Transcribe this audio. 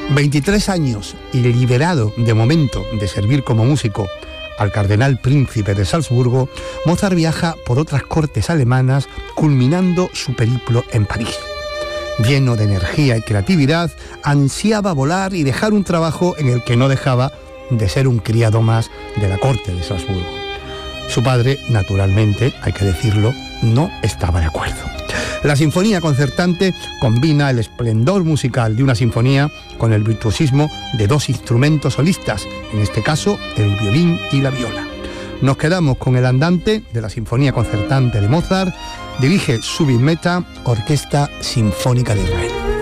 23 años y liberado de momento de servir como músico al cardenal príncipe de Salzburgo, Mozart viaja por otras cortes alemanas, culminando su periplo en París. Lleno de energía y creatividad, ansiaba volar y dejar un trabajo en el que no dejaba de ser un criado más de la corte de Salzburgo. Su padre, naturalmente, hay que decirlo, no estaba de acuerdo. La sinfonía concertante combina el esplendor musical de una sinfonía con el virtuosismo de dos instrumentos solistas, en este caso el violín y la viola. Nos quedamos con el andante de la sinfonía concertante de Mozart, dirige Zubin Mehta, Orquesta Sinfónica de Israel.